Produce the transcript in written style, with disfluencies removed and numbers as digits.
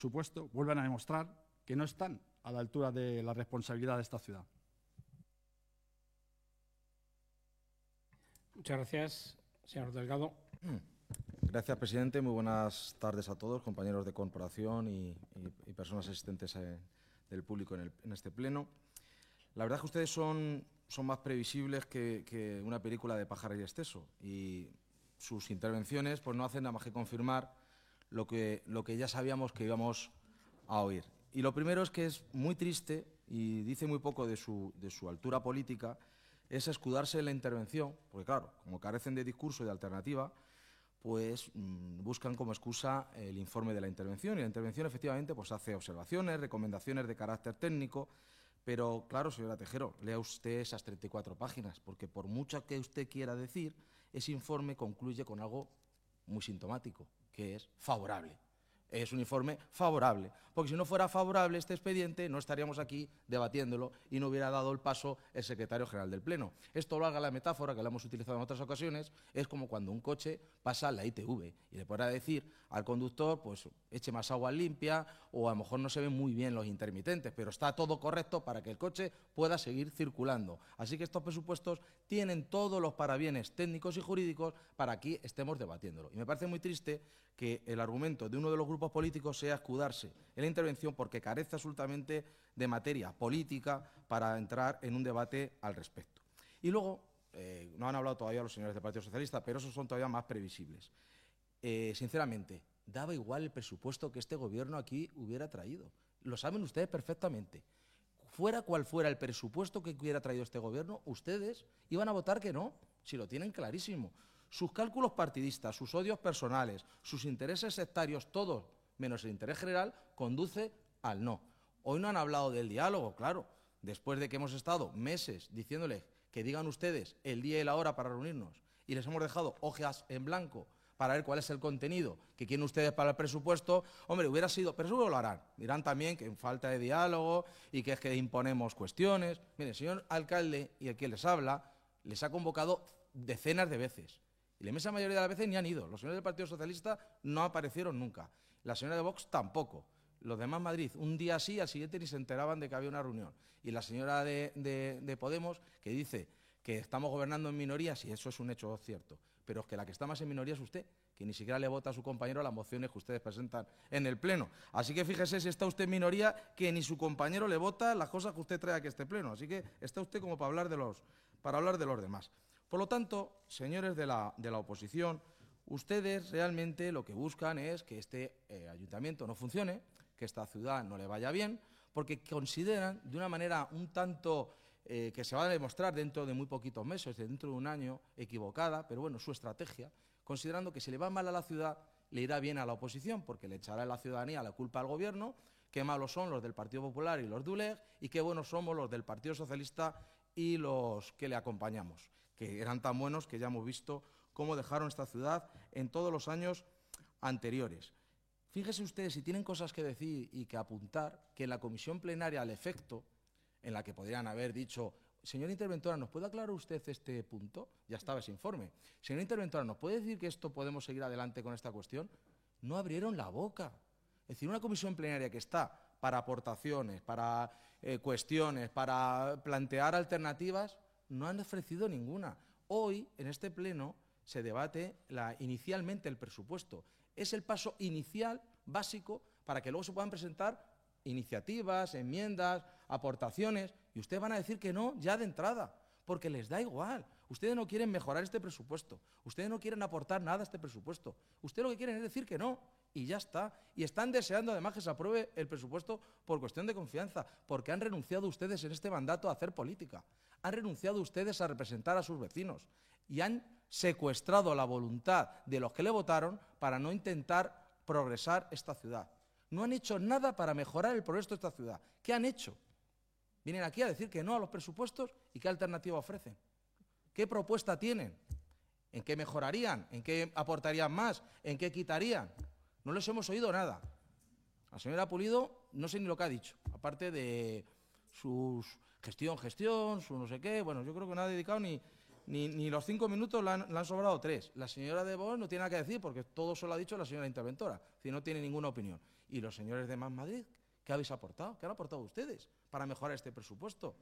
supuesto, vuelven a demostrar que no están a la altura de la responsabilidad de esta ciudad. Muchas gracias, señor Delgado. Gracias, presidente. Muy buenas tardes a todos, compañeros de corporación y personas asistentes del público en este pleno. La verdad es que ustedes son más previsibles que una película de Pájaro y Exceso, y sus intervenciones pues no hacen nada más que confirmar lo que ya sabíamos que íbamos a oír. Y lo primero es que es muy triste y dice muy poco de su altura política, es escudarse en la intervención, porque claro, como carecen de discurso y de alternativa, pues buscan como excusa el informe de la intervención. Y la intervención efectivamente pues hace observaciones, recomendaciones de carácter técnico, pero claro, señora Tejero, lea usted esas 34 páginas, porque por mucho que usted quiera decir, ese informe concluye con algo muy sintomático, que es favorable. Es un informe favorable, porque si no fuera favorable este expediente no estaríamos aquí debatiéndolo y no hubiera dado el paso el secretario general del Pleno. Esto lo haga la metáfora que la hemos utilizado en otras ocasiones, es como cuando un coche pasa la ITV y le podrá decir al conductor, pues eche más agua limpia, o a lo mejor no se ven muy bien los intermitentes, pero está todo correcto para que el coche pueda seguir circulando. Así que estos presupuestos tienen todos los parabienes técnicos y jurídicos para que estemos debatiéndolo. Y me parece muy triste que el argumento de uno de los grupos políticos sea escudarse en la intervención porque carece absolutamente de materia política para entrar en un debate al respecto. Y luego, no han hablado todavía los señores del Partido Socialista, pero esos son todavía más previsibles. Sinceramente, daba igual el presupuesto que este Gobierno aquí hubiera traído. Lo saben ustedes perfectamente. Fuera cual fuera el presupuesto que hubiera traído este Gobierno, ustedes iban a votar que no, si lo tienen clarísimo. Sus cálculos partidistas, sus odios personales, sus intereses sectarios, todos menos el interés general, conduce al no. Hoy no han hablado del diálogo, claro, después de que hemos estado meses diciéndoles que digan ustedes el día y la hora para reunirnos y les hemos dejado hojas en blanco para ver cuál es el contenido que quieren ustedes para el presupuesto, hombre, hubiera sido, pero seguro lo harán. Dirán también que en falta de diálogo y que es que imponemos cuestiones. Mire, el señor alcalde y el que les habla les ha convocado decenas de veces. Y la inmensa mayoría de las veces ni han ido. Los señores del Partido Socialista no aparecieron nunca. La señora de Vox tampoco. Los demás Madrid, un día sí, al siguiente ni se enteraban de que había una reunión. Y la señora de Podemos, que dice que estamos gobernando en minorías, y eso es un hecho cierto, pero es que la que está más en minoría es usted, que ni siquiera le vota a su compañero las mociones que ustedes presentan en el Pleno. Así que fíjese si está usted en minoría, que ni su compañero le vota las cosas que usted trae aquí a este Pleno. Así que está usted como para hablar de los demás. Por lo tanto, señores de la oposición, ustedes realmente lo que buscan es que este ayuntamiento no funcione, que esta ciudad no le vaya bien, porque consideran de una manera un tanto que se va a demostrar dentro de muy poquitos meses, dentro de un año, equivocada, pero bueno, su estrategia, considerando que si le va mal a la ciudad, le irá bien a la oposición, porque le echará a la ciudadanía la culpa al Gobierno, qué malos son los del Partido Popular y los de ULEG, y qué buenos somos los del Partido Socialista y los que le acompañamos, que eran tan buenos que ya hemos visto cómo dejaron esta ciudad en todos los años anteriores. Fíjese ustedes, si tienen cosas que decir y que apuntar, que en la comisión plenaria al efecto, en la que podrían haber dicho, señora interventora, ¿nos puede aclarar usted este punto? Ya estaba ese informe. Señora interventora, ¿nos puede decir que esto podemos seguir adelante con esta cuestión? No abrieron la boca. Es decir, una comisión plenaria que está para aportaciones, para cuestiones, para plantear alternativas, no han ofrecido ninguna. Hoy, en este pleno, se debate inicialmente el presupuesto. Es el paso inicial, básico, para que luego se puedan presentar iniciativas, enmiendas, aportaciones, y ustedes van a decir que no ya de entrada, porque les da igual. Ustedes no quieren mejorar este presupuesto, ustedes no quieren aportar nada a este presupuesto, ustedes lo que quieren es decir que no, y ya está. Y están deseando además que se apruebe el presupuesto por cuestión de confianza, porque han renunciado ustedes en este mandato a hacer política, han renunciado ustedes a representar a sus vecinos y han secuestrado la voluntad de los que le votaron para no intentar progresar esta ciudad. No han hecho nada para mejorar el progreso de esta ciudad. ¿Qué han hecho? Vienen aquí a decir que no a los presupuestos y ¿qué alternativa ofrecen? ¿Qué propuesta tienen? ¿En qué mejorarían? ¿En qué aportarían más? ¿En qué quitarían? No les hemos oído nada. La señora Pulido no sé ni lo que ha dicho, aparte de su gestión, su no sé qué. Bueno, yo creo que no ha dedicado ni Ni los 5 minutos le han sobrado 3. La señora de Vox no tiene nada que decir porque todo se lo ha dicho la señora interventora. Si no tiene ninguna opinión. Y los señores de Más Madrid, ¿qué habéis aportado? ¿Qué han aportado ustedes para mejorar este presupuesto?